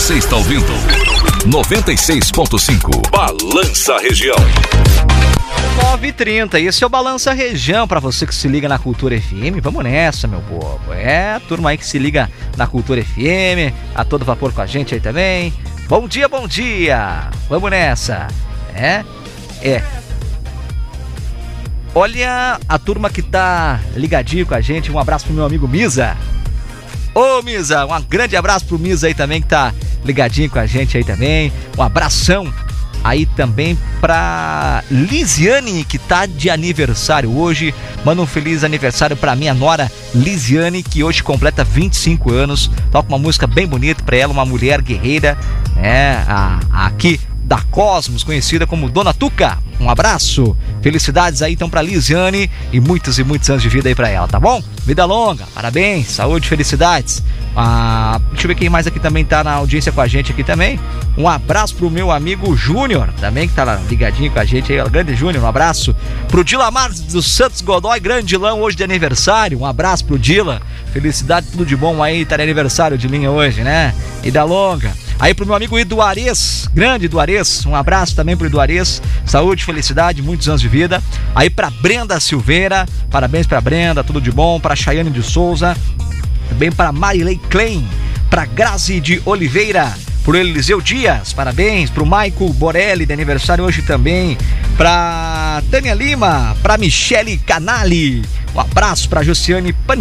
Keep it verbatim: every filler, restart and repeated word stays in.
Você está ouvindo noventa e seis ponto cinco Balança Região. nove e trinta, esse é o Balança Região, pra você que se liga na Cultura F M. Vamos nessa, meu povo. É, a turma aí que se liga na Cultura F M, a todo vapor com a gente aí também. Bom dia, bom dia. Vamos nessa. É, é. Olha a turma que tá ligadinho com a gente. Um abraço pro meu amigo Misa. Ô Misa, um grande abraço pro Misa aí também que tá ligadinho com a gente aí também. Um abração aí também pra Lisiane, que tá de aniversário hoje. Manda um feliz aniversário pra minha nora Lisiane, que hoje completa vinte e cinco anos. Toca uma música bem bonita pra ela, uma mulher guerreira, né? A, a aqui da Cosmos, conhecida como Dona Tuca. Um abraço, felicidades aí então pra Lisiane e muitos e muitos anos de vida aí pra ela, tá bom? Vida longa, parabéns, saúde, felicidades. Ah, deixa eu ver quem mais aqui também tá na audiência com a gente aqui também. Um abraço pro meu amigo Júnior, também que tá lá ligadinho com a gente aí, grande Júnior, um abraço. Pro Dilamar dos Santos Godoy, grande Dilão, hoje de aniversário, um abraço pro Dila, felicidade, tudo de bom aí, tá de aniversário de linha hoje, né? Vida longa. Aí pro meu amigo Eduarez, grande Eduarez, um abraço também pro Eduarez, saúde, felicidade, muitos anos de vida. Aí pra Brenda Silveira, parabéns pra Brenda, tudo de bom. Pra Chayane de Souza, também pra Marilei Klein, pra Grazi de Oliveira, pro Eliseu Dias, parabéns. Pro Maico Borelli, de aniversário hoje também. Pra Tânia Lima, pra Michele Canali, um abraço pra Josiane Pani.